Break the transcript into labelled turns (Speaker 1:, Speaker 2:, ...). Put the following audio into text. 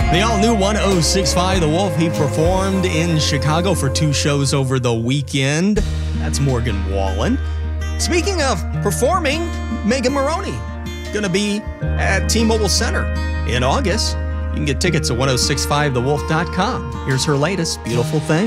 Speaker 1: The all-new 106.5 The Wolf, he performed in Chicago for 2 shows over the weekend. That's Morgan Wallen. Speaking of performing, Megan Moroney going to be at T-Mobile Center in August. You can get tickets at 1065thewolf.com. Here's her latest, Beautiful Thing.